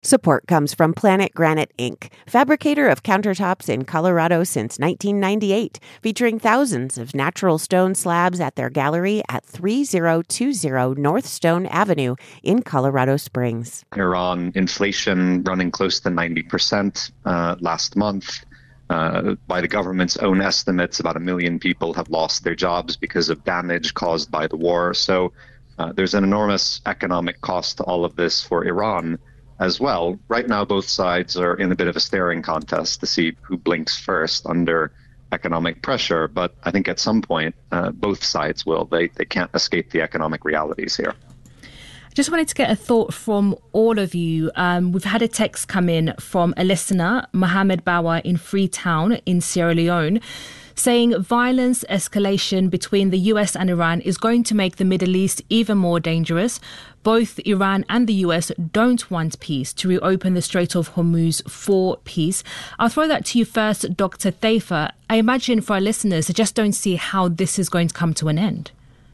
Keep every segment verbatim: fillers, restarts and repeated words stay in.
Support comes from Planet Granite Incorporated, fabricator of countertops in Colorado since nineteen ninety-eight, featuring thousands of natural stone slabs at their gallery at thirty twenty North Stone Avenue in Colorado Springs. Iran inflation running close to ninety percent uh, last month. Uh, by the government's own estimates, about a million people have lost their jobs because of damage caused by the war. So uh, there's an enormous economic cost to all of this for Iran as well. Right now, both sides are in a bit of a staring contest to see who blinks first under economic pressure. But I think at some point, uh, both sides will. They, they can't escape the economic realities here. Just wanted to get a thought from all of you. Um, we've had a text come in from a listener, Mohammed Bawa in Freetown in Sierra Leone, saying violence escalation between the U S and Iran is going to make the Middle East even more dangerous. Both Iran and the U S don't want peace, to reopen the Strait of Hormuz for peace. I'll throw that to you first, Doctor Thaifa. I imagine for our listeners, they just don't see how this is going to come to an end.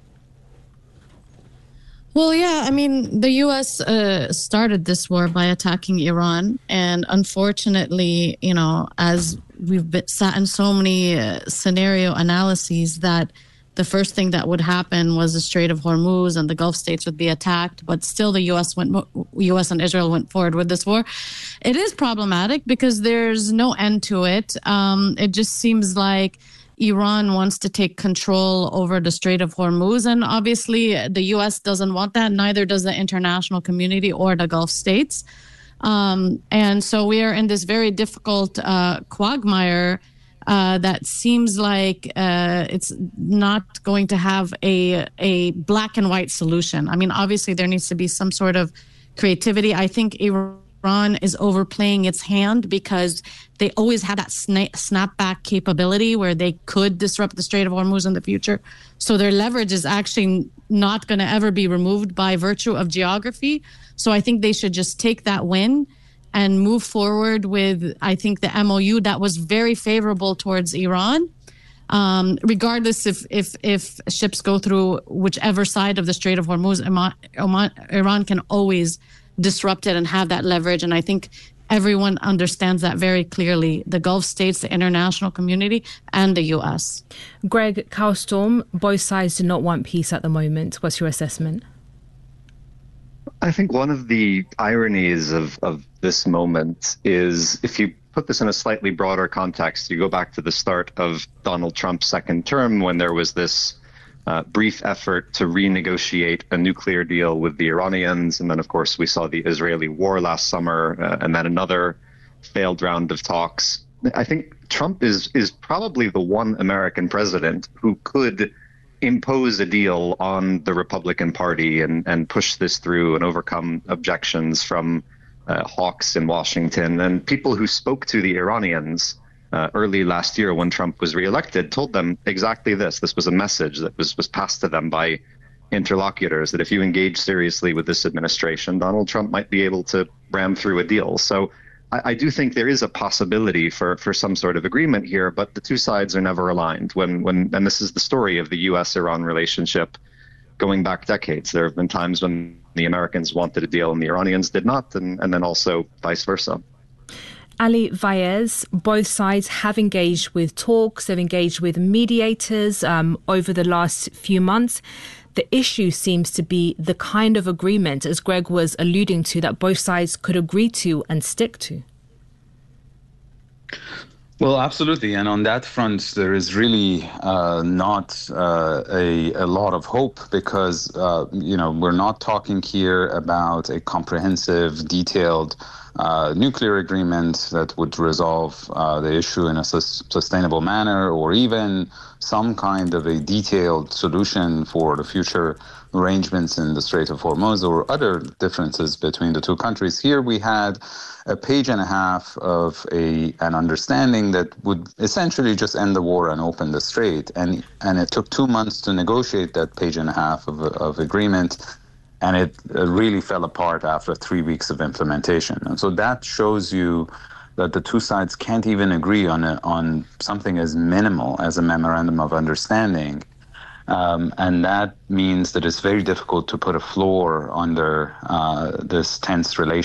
Well, yeah, I mean, the U S uh, started this war by attacking Iran. And unfortunately, you know, as we've been, sat in so many uh, scenario analyses that the first thing that would happen was the Strait of Hormuz and the Gulf states would be attacked. But still, the U S went, U S and Israel went forward with this war. It is problematic because there's no end to it. Um, it just seems like Iran wants to take control over the Strait of Hormuz. And obviously, the U S doesn't want that. Neither does the international community or the Gulf states. Um, and so we are in this very difficult uh, quagmire uh, that seems like uh, it's not going to have a, a black and white solution. I mean, obviously, there needs to be some sort of creativity. I think Iran Iran is overplaying its hand because they always had that sna- snapback capability where they could disrupt the Strait of Hormuz in the future. So their leverage is actually not going to ever be removed by virtue of geography. So I think they should just take that win and move forward with, I think, the M O U that was very favorable towards Iran. Um, regardless if, if if ships go through whichever side of the Strait of Hormuz, Iran, Oman, Iran can always disrupt it and have that leverage. And I think everyone understands that very clearly, the Gulf states, the international community, and the U S. Greg Kallstorm, both sides do not want peace at the moment. What's your assessment? I think one of the ironies of, of this moment is, if you put this in a slightly broader context, you go back to the start of Donald Trump's second term when there was this Uh, brief effort to renegotiate a nuclear deal with the Iranians. And then, of course, we saw the Israeli war last summer uh, and then another failed round of talks. I think Trump is is probably the one American president who could impose a deal on the Republican Party and, and push this through and overcome objections from uh, hawks in Washington. And people who spoke to the Iranians Uh, early last year when Trump was reelected told them exactly this. This was a message that was, was passed to them by interlocutors, that if you engage seriously with this administration, Donald Trump might be able to ram through a deal. So I, I do think there is a possibility for, for some sort of agreement here, but the two sides are never aligned. When when and this is the story of the U S Iran relationship going back decades. There have been times when the Americans wanted a deal and the Iranians did not, and, and then also vice versa. Ali Vaez, both sides have engaged with talks, they've engaged with mediators um, over the last few months. The issue seems to be the kind of agreement, as Greg was alluding to, that both sides could agree to and stick to. Well, absolutely. And on that front, there is really uh, not uh, a, a lot of hope because, uh, you know, we're not talking here about a comprehensive, detailed Uh, nuclear agreement that would resolve uh, the issue in a sus- sustainable manner, or even some kind of a detailed solution for the future arrangements in the Strait of Hormuz or other differences between the two countries. Here we had a page and a half of a an understanding that would essentially just end the war and open the strait. And, and it took two months to negotiate that page and a half of, of agreement. And it really fell apart after three weeks of implementation. And so that shows you that the two sides can't even agree on a, on something as minimal as a memorandum of understanding. Um, and that means that it's very difficult to put a floor under uh, this tense relationship.